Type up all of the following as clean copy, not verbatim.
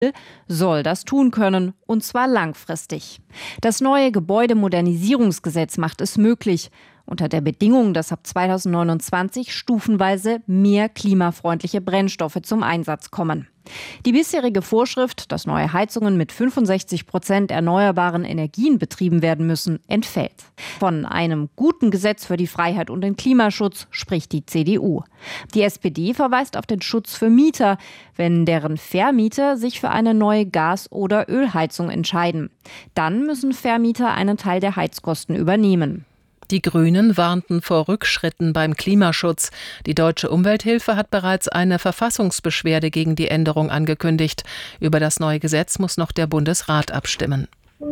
soll das tun können, und zwar langfristig. Das neue Gebäudemodernisierungsgesetz macht es möglich, unter der Bedingung, dass ab 2029 stufenweise mehr klimafreundliche Brennstoffe zum Einsatz kommen. Die bisherige Vorschrift, dass neue Heizungen mit 65% erneuerbaren Energien betrieben werden müssen, entfällt. Von einem guten Gesetz für die Freiheit und den Klimaschutz spricht die CDU. Die SPD verweist auf den Schutz für Mieter, wenn deren Vermieter sich für eine neue Gas- oder Ölheizung entscheiden. Dann müssen Vermieter einen Teil der Heizkosten übernehmen. Die Grünen warnten vor Rückschritten beim Klimaschutz. Die Deutsche Umwelthilfe hat bereits eine Verfassungsbeschwerde gegen die Änderung angekündigt. Über das neue Gesetz muss noch der Bundesrat abstimmen.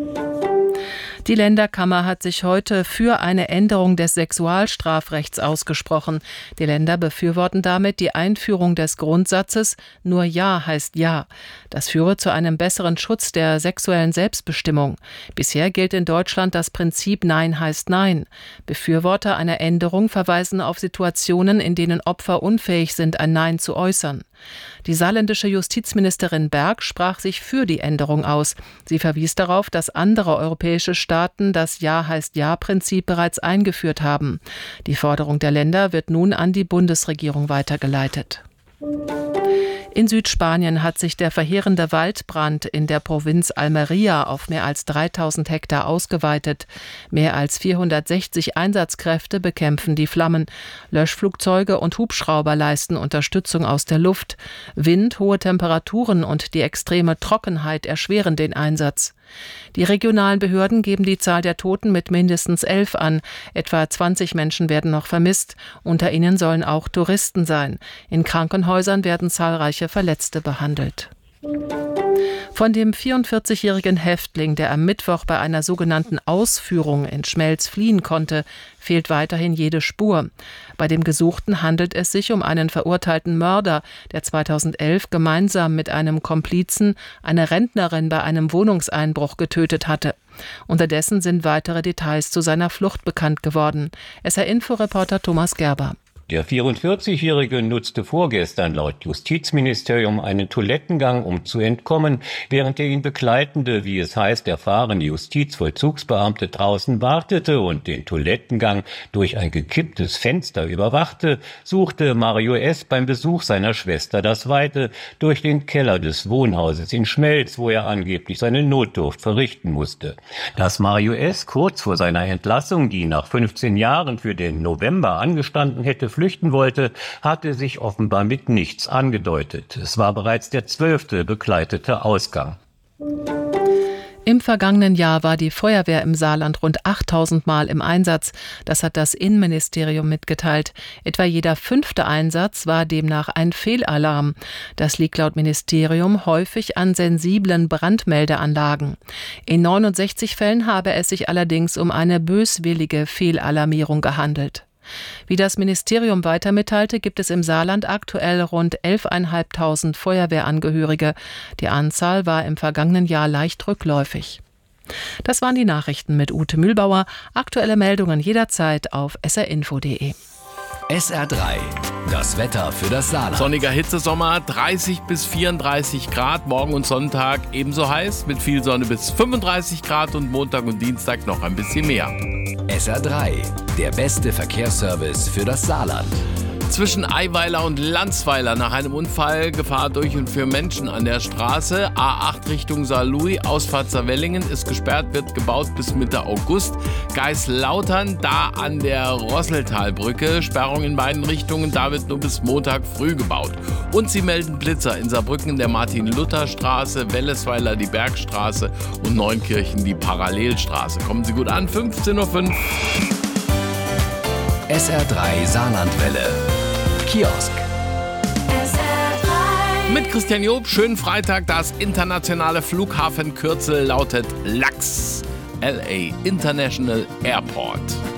Die Länderkammer hat sich heute für eine Änderung des Sexualstrafrechts ausgesprochen. Die Länder befürworten damit die Einführung des Grundsatzes "Nur Ja heißt Ja". Das führe zu einem besseren Schutz der sexuellen Selbstbestimmung. Bisher gilt in Deutschland das Prinzip "Nein heißt Nein". Befürworter einer Änderung verweisen auf Situationen, in denen Opfer unfähig sind, ein Nein zu äußern. Die saarländische Justizministerin Berg sprach sich für die Änderung aus. Sie verwies darauf, dass andere europäische Staaten das Ja heißt Ja-Prinzip bereits eingeführt haben. Die Forderung der Länder wird nun an die Bundesregierung weitergeleitet. In Südspanien hat sich der verheerende Waldbrand in der Provinz Almería auf mehr als 3000 Hektar ausgeweitet. Mehr als 460 Einsatzkräfte bekämpfen die Flammen. Löschflugzeuge und Hubschrauber leisten Unterstützung aus der Luft. Wind, hohe Temperaturen und die extreme Trockenheit erschweren den Einsatz. Die regionalen Behörden geben die Zahl der Toten mit mindestens 11 an. Etwa 20 Menschen werden noch vermisst. Unter ihnen sollen auch Touristen sein. In Krankenhäusern werden zahlreiche Verletzte behandelt. Von dem 44-jährigen Häftling, der am Mittwoch bei einer sogenannten Ausführung in Schmelz fliehen konnte, fehlt weiterhin jede Spur. Bei dem Gesuchten handelt es sich um einen verurteilten Mörder, der 2011 gemeinsam mit einem Komplizen eine Rentnerin bei einem Wohnungseinbruch getötet hatte. Unterdessen sind weitere Details zu seiner Flucht bekannt geworden. SR-Info-Reporter Thomas Gerber. Der 44-Jährige nutzte vorgestern laut Justizministerium einen Toilettengang, um zu entkommen, während der ihn begleitende, wie es heißt, erfahrene Justizvollzugsbeamte draußen wartete und den Toilettengang durch ein gekipptes Fenster überwachte, suchte Mario S. beim Besuch seiner Schwester das Weite durch den Keller des Wohnhauses in Schmelz, wo er angeblich seine Notdurft verrichten musste. Dass Mario S. kurz vor seiner Entlassung, die nach 15 Jahren für den November angestanden hätte, flüchten wollte, hatte sich offenbar mit nichts angedeutet. Es war bereits der 12. begleitete Ausgang. Im vergangenen Jahr war die Feuerwehr im Saarland rund 8000 Mal im Einsatz. Das hat das Innenministerium mitgeteilt. Etwa jeder 5. Einsatz war demnach ein Fehlalarm. Das liegt laut Ministerium häufig an sensiblen Brandmeldeanlagen. In 69 Fällen habe es sich allerdings um eine böswillige Fehlalarmierung gehandelt. Wie das Ministerium weiter mitteilte, gibt es im Saarland aktuell rund 11.500 Feuerwehrangehörige. Die Anzahl war im vergangenen Jahr leicht rückläufig. Das waren die Nachrichten mit Ute Mühlbauer. Aktuelle Meldungen jederzeit auf srinfo.de. SR3, das Wetter für das Saarland. Sonniger Hitzesommer, 30 bis 34 Grad, morgen und Sonntag ebenso heiß, mit viel Sonne bis 35 Grad und Montag und Dienstag noch ein bisschen mehr. SR3, der beste Verkehrsservice für das Saarland. Zwischen Eiweiler und Landsweiler nach einem Unfall Gefahr durch und für Menschen an der Straße. A8 Richtung Saarlouis, Ausfahrt Saarwellingen ist gesperrt, wird gebaut bis Mitte August. Geislautern, da an der Rosseltalbrücke, Sperrung in beiden Richtungen, da wird nur bis Montag früh gebaut. Und sie melden Blitzer in Saarbrücken der Martin-Luther-Straße, Wellesweiler die Bergstraße und Neunkirchen die Parallelstraße. Kommen Sie gut an, 15:05 Uhr. SR3 Saarlandwelle. Kiosk. Mit Christian Job, schönen Freitag. Das internationale Flughafenkürzel lautet LAX, LA International Airport.